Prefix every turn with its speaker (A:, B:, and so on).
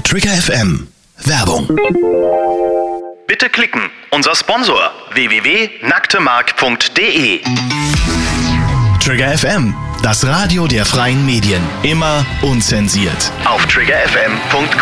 A: Trigger FM. Werbung.
B: Bitte klicken. Unser Sponsor www.nacktemark.de.
A: Trigger FM, das Radio der freien Medien. Immer unzensiert.
B: Auf triggerfm.com.